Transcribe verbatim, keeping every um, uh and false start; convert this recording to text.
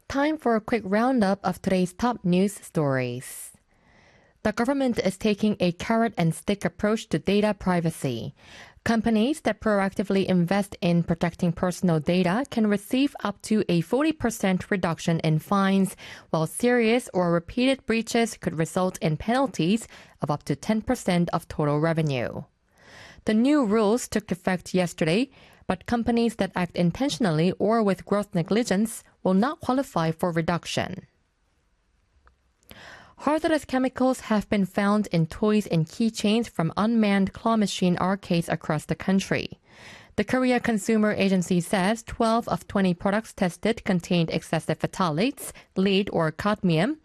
Time for a quick roundup of today's top news stories. The government is taking a carrot and stick approach to data privacy. Companies that proactively invest in protecting personal data can receive up to a forty percent reduction in fines, while serious or repeated breaches could result in penalties of up to ten percent of total revenue. The new rules took effect yesterday, but companies that act intentionally or with gross negligence will not qualify for reduction. Hazardous chemicals have been found in toys and keychains from unmanned claw machine arcades across the country. The Korea Consumer Agency says twelve of twenty products tested contained excessive phthalates, lead or cadmium,